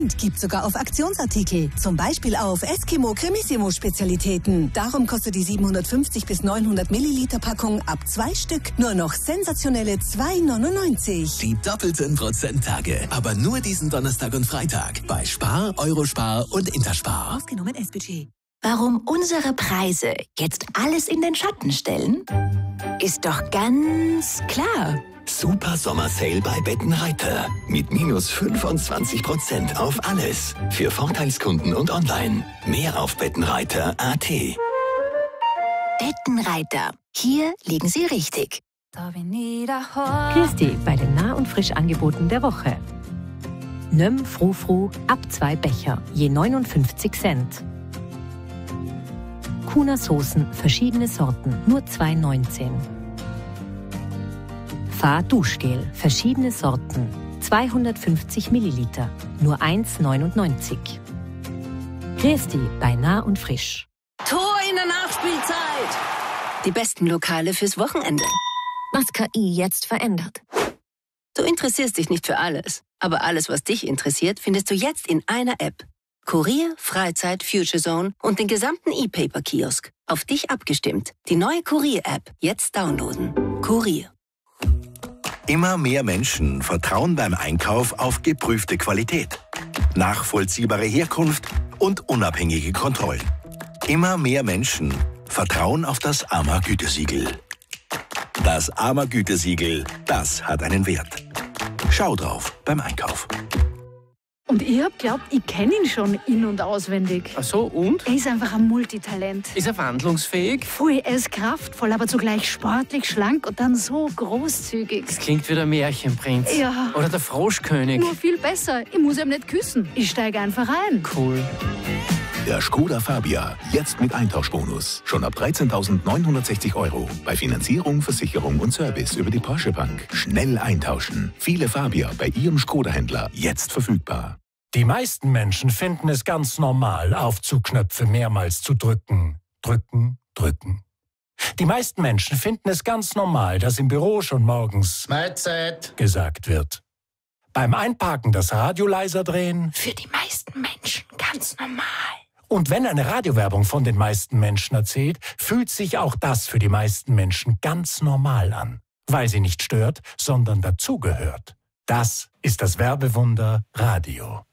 Gibt sogar auf Aktionsartikel, zum Beispiel auf Eskimo Cremissimo Spezialitäten. Darum kostet die 750 bis 900 Milliliter Packung ab 2 Stück nur noch sensationelle 2,99. Die doppelten Prozenttage, aber nur diesen Donnerstag und Freitag bei Spar, Eurospar und Interspar. Ausgenommen S-Budget. Warum unsere Preise jetzt alles in den Schatten stellen? Ist doch ganz klar. Super Sommersale bei Bettenreiter. Mit minus 25% auf alles. Für Vorteilskunden und online. Mehr auf bettenreiter.at. Bettenreiter. Hier liegen Sie richtig. Christi bei den Nah- und Frischangeboten der Woche. Nöm Frufru ab 2 Becher, je 59 Cent. Kuna Soßen, verschiedene Sorten, nur 2,19. Fa Duschgel, verschiedene Sorten, 250 Milliliter, nur 1,99. Christi bei Nah und Frisch. Tor in der Nachspielzeit. Die besten Lokale fürs Wochenende. Was KI jetzt verändert. Du interessierst dich nicht für alles, aber alles, was dich interessiert, findest du jetzt in einer App. Kurier, Freizeit, Future Zone und den gesamten E-Paper-Kiosk. Auf dich abgestimmt. Die neue Kurier-App. Jetzt downloaden. Kurier. Immer mehr Menschen vertrauen beim Einkauf auf geprüfte Qualität, nachvollziehbare Herkunft und unabhängige Kontrollen. Immer mehr Menschen vertrauen auf das AMA-Gütesiegel. Das AMA-Gütesiegel, das hat einen Wert. Schau drauf beim Einkauf. Und ich hab glaubt, ich kenne ihn schon in- und auswendig. Ach so, und? Er ist einfach ein Multitalent. Ist er wandlungsfähig? Voll, er ist kraftvoll, aber zugleich sportlich, schlank und dann so großzügig. Das klingt wie der Märchenprinz. Ja. Oder der Froschkönig. Nur viel besser. Ich muss ihm nicht küssen. Ich steige einfach ein. Cool. Der Skoda Fabia, jetzt mit Eintauschbonus. Schon ab 13.960 €. Bei Finanzierung, Versicherung und Service über die Porsche Bank. Schnell eintauschen. Viele Fabia bei Ihrem Skoda-Händler jetzt verfügbar. Die meisten Menschen finden es ganz normal, Aufzugknöpfe mehrmals zu drücken. Drücken, drücken. Die meisten Menschen finden es ganz normal, dass im Büro schon morgens Mahlzeit gesagt wird. Beim Einparken das Radio leiser drehen. Für die meisten Menschen ganz normal. Und wenn eine Radiowerbung von den meisten Menschen erzählt, fühlt sich auch das für die meisten Menschen ganz normal an. Weil sie nicht stört, sondern dazugehört. Das ist das Werbewunder Radio.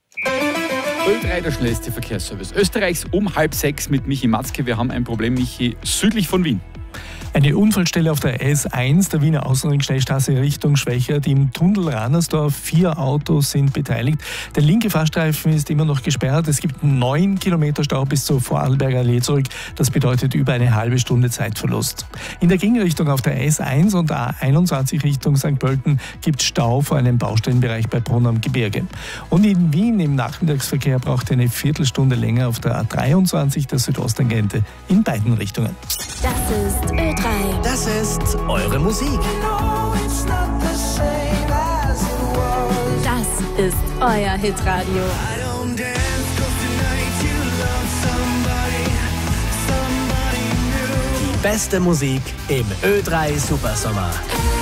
Ö3, der schnellste Verkehrsservice Österreichs, um 5:30 mit Michi Matzke. Wir haben ein Problem, Michi, südlich von Wien. Eine Unfallstelle auf der S1 der Wiener Außenringschnellstraße Richtung Schwächert im Tunnel Ranersdorf. 4 Autos sind beteiligt. Der linke Fahrstreifen ist immer noch gesperrt. Es gibt 9 Kilometer Stau bis zur Vorarlberger Allee zurück. Das bedeutet über eine halbe Stunde Zeitverlust. In der Gegenrichtung auf der S1 und A21 Richtung St. Pölten gibt es Stau vor einem Baustellenbereich bei Brunn am Gebirge. Und in Wien im Nachmittagsverkehr braucht eine Viertelstunde länger auf der A23 der Südosttangente in beiden Richtungen. Das ist Ö3. Das ist eure Musik. Das ist euer Hitradio. Die beste Musik im Ö3 Supersommer.